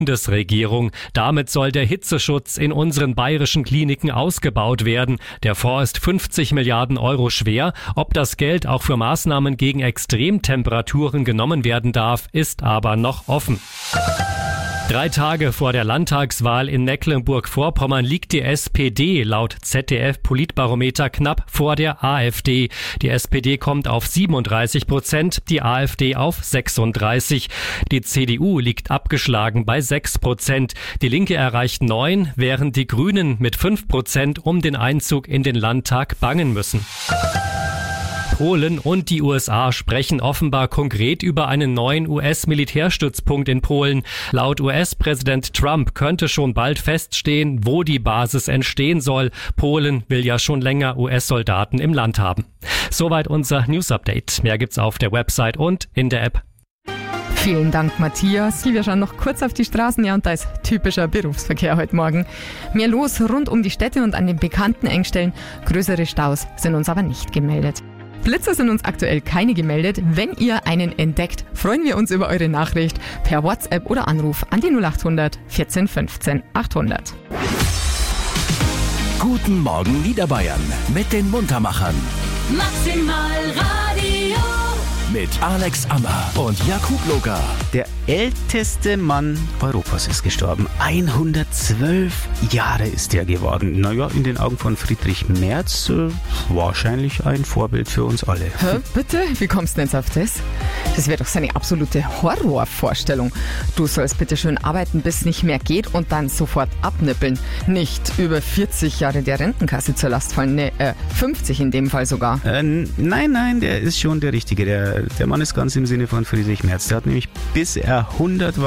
Bundesregierung. Damit soll der Hitzeschutz in unseren bayerischen Kliniken ausgebaut werden. Der Fonds ist 50 Milliarden Euro schwer. Ob das Geld auch für Maßnahmen gegen Extremtemperaturen genommen werden darf, ist aber noch offen. 3 Tage vor der Landtagswahl in Mecklenburg-Vorpommern liegt die SPD laut ZDF-Politbarometer knapp vor der AfD. Die SPD kommt auf 37%, die AfD auf 36%. Die CDU liegt abgeschlagen bei 6%. Die Linke erreicht 9%, während die Grünen mit 5% um den Einzug in den Landtag bangen müssen. Polen und die USA sprechen offenbar konkret über einen neuen US-Militärstützpunkt in Polen. Laut US-Präsident Trump könnte schon bald feststehen, wo die Basis entstehen soll. Polen will ja schon länger US-Soldaten im Land haben. Soweit unser News-Update. Mehr gibt's auf der Website und in der App. Vielen Dank, Matthias. Wir schauen noch kurz auf die Straßen. Ja, und da ist typischer Berufsverkehr heute Morgen. Mehr los rund um die Städte und an den bekannten Engstellen. Größere Staus sind uns aber nicht gemeldet. Blitzer sind uns aktuell keine gemeldet. Wenn ihr einen entdeckt, freuen wir uns über eure Nachricht per WhatsApp oder Anruf an die 0800 14 15 800. Guten Morgen Niederbayern mit den Muntermachern. Maximal Radio. Mit Alex Ammer und Jakub Loga. Der älteste Mann Europas ist gestorben. 112 Jahre ist er geworden. Naja, in den Augen von Friedrich Merz wahrscheinlich ein Vorbild für uns alle. Hä, bitte? Wie kommst du denn jetzt auf das? Das wäre doch seine absolute Horrorvorstellung. Du sollst bitte schön arbeiten, bis nicht mehr geht und dann sofort abnippeln. Nicht über 40 Jahre der Rentenkasse zur Last fallen. Ne, 50 in dem Fall sogar. Nein, der ist schon der Richtige. Der Mann ist ganz im Sinne von Friedrich Merz. Der hat nämlich bis er 100 war